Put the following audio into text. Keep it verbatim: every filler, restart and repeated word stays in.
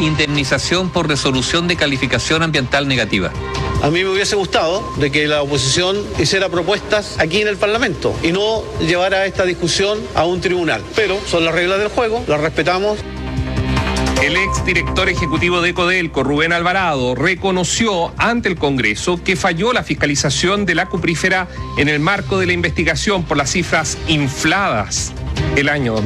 indemnización por resolución de calificación ambiental negativa. A mí me hubiese gustado de que la oposición hiciera propuestas aquí en el Parlamento y no llevara esta discusión a un tribunal. Pero son las reglas del juego, las respetamos. El exdirector ejecutivo de Codelco, Rubén Alvarado, reconoció ante el Congreso que falló la fiscalización de la cuprífera en el marco de la investigación por las cifras infladas el año